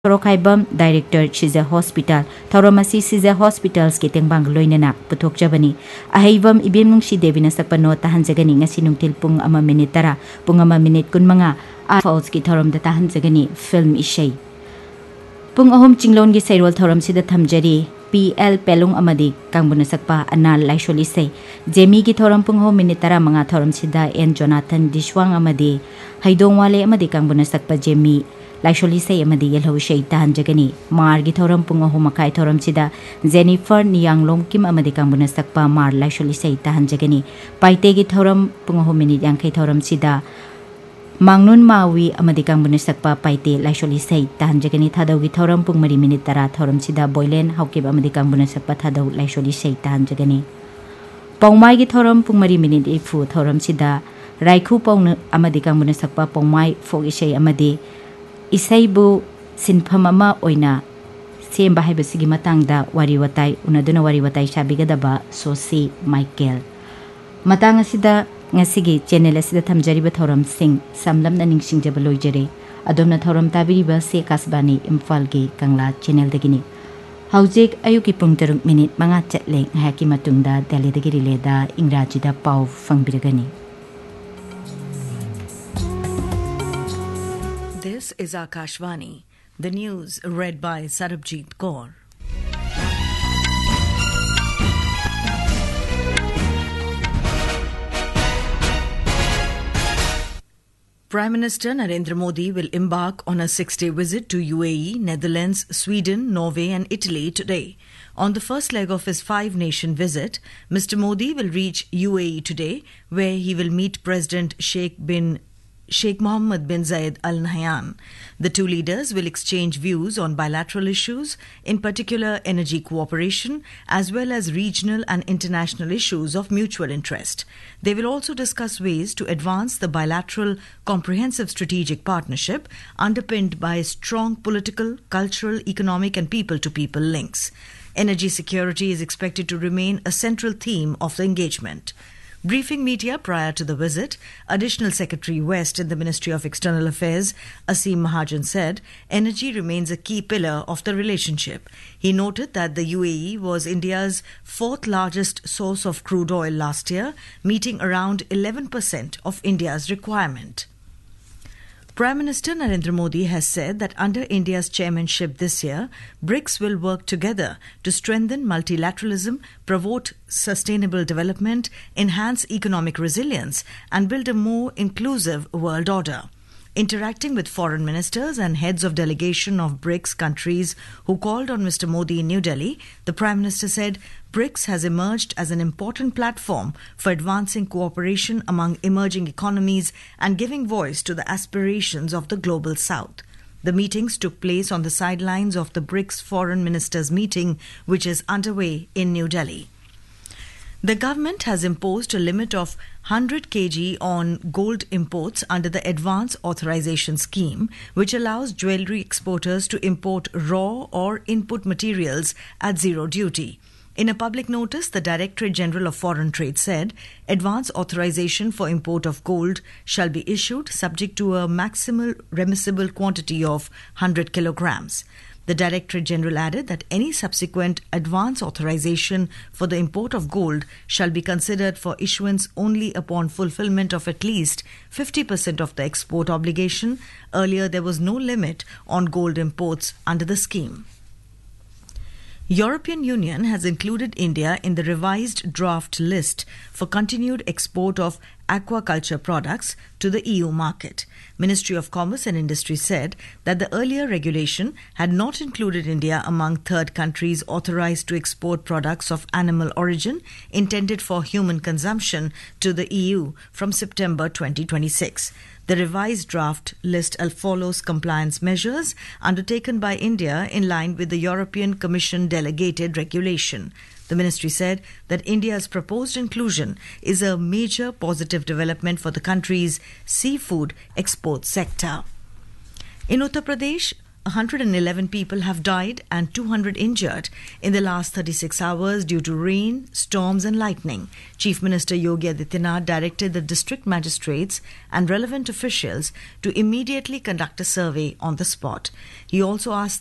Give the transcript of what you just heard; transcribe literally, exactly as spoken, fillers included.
Sorokhaibam Director Chiza Hospital Tauramasi Siza Hospitals ki tengbang loinana puthokjabani ahaivam ibemnungsi devina sakpano tahanjagani ngasi nungtil pung ama minute tara pung ama minute kunmanga falls ki thorom da tahanjagani film ishai pung ahom chinglon gi sairol thorom sida thamjari P L Pelung amadi kangbuna sakpa anal laisholi sei Jemi gi thorom pung ahom minute tara manga thorom sida N Jonathan Dishwang amadi haidongwale amadi kangbuna sakpa Jemi Laisholi say amadi yelho shay tahan jagani margi thoram punga humakai thoram sida Jennifer Niyanglom Kim amadi kangbuna sakpa mar laisholi say tahan jagani paite gi thoram punga humini yangkai thoram sida Mangnun Mawi amadi kangbuna sakpa paite laisholi say tahan jagani thadaw gi thoram pung mari minute tara thoram sida Boylen Haukib amadi kangbuna sakpa thadaw laisholi say tahan jagani Pongmai gi thoram pung mari minute ifu thoram sida Raiku Pong amadi kangbuna sakpa Pongmai fog ishay amadi Isaibu sinpham ama oina semba haibasigi matangda wari watai unaduna wari watai sabigadaba Sosi Michael matang asida ngasigi channel asida thamjariba thoram sing samlamna ningsingjaba loijare adomna thoram tabiriba se kasbani Imphal gi Kangla channel dagini haujik ayuki pung taruk minute manga chatle ngahaki matungda Delhi dagi rileda ingrajida pau fangbiragani. This is Akashvani, the news read by Sarabjit Kaur. Prime Minister Narendra Modi will embark on a six-day visit to U A E, Netherlands, Sweden, Norway and Italy today. On the first leg of his five-nation visit, Mister Modi will reach U A E today, where he will meet President Sheikh bin Sheikh Mohammed bin Zayed Al Nahyan. The two leaders will exchange views on bilateral issues, in particular energy cooperation, as well as regional and international issues of mutual interest. They will also discuss ways to advance the bilateral comprehensive strategic partnership underpinned by strong political, cultural, economic and people-to-people links. Energy security is expected to remain a central theme of the engagement. Briefing media prior to the visit, Additional Secretary West in the Ministry of External Affairs, Aseem Mahajan, said energy remains a key pillar of the relationship. He noted that the U A E was India's fourth largest source of crude oil last year, meeting around eleven percent of India's requirement. Prime Minister Narendra Modi has said that under India's chairmanship this year, BRICS will work together to strengthen multilateralism, promote sustainable development, enhance economic resilience, and build a more inclusive world order. Interacting with foreign ministers and heads of delegation of BRICS countries who called on Mister Modi in New Delhi, the Prime Minister said BRICS has emerged as an important platform for advancing cooperation among emerging economies and giving voice to the aspirations of the global South. The meetings took place on the sidelines of the BRICS Foreign Ministers meeting, which is underway in New Delhi. The government has imposed a limit of one hundred kilograms on gold imports under the Advance Authorization Scheme, which allows jewellery exporters to import raw or input materials at zero duty. In a public notice, the Directorate General of Foreign Trade said advance authorization for import of gold shall be issued subject to a maximal remissible quantity of one hundred kilograms. The Directorate General added that any subsequent advance authorization for the import of gold shall be considered for issuance only upon fulfillment of at least fifty percent of the export obligation. Earlier, there was no limit on gold imports under the scheme. European Union has included India in the revised draft list for continued export of aquaculture products to the E U market. Ministry of Commerce and Industry said that the earlier regulation had not included India among third countries authorized to export products of animal origin intended for human consumption to the E U from September twenty twenty-six. The revised draft list follows compliance measures undertaken by India in line with the European Commission delegated regulation. The ministry said that India's proposed inclusion is a major positive development for the country's seafood export sector. In Uttar Pradesh, one hundred eleven people have died and two hundred injured in the last thirty-six hours due to rain, storms and lightning. Chief Minister Yogi Adityanath directed the district magistrates and relevant officials to immediately conduct a survey on the spot. He also asked